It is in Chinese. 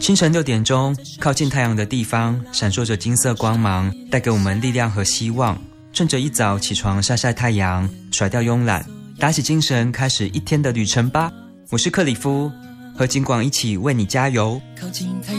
清晨6点钟，靠近太阳的地方闪烁着金色光芒，带给我们力量和希望。趁着一早起床晒晒太阳，甩掉慵懒，打起精神，开始一天的旅程吧。我是克里夫，和金广一起为你加油。靠近太阳